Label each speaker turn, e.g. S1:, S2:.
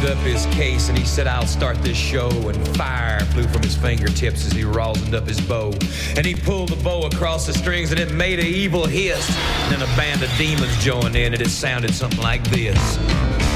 S1: opened up his case and he said, I'll start this show. And fire flew from his fingertips as he rosined up his bow. And he pulled the bow across the strings and it made an evil hiss. And then a band of demons joined in and it sounded something like this.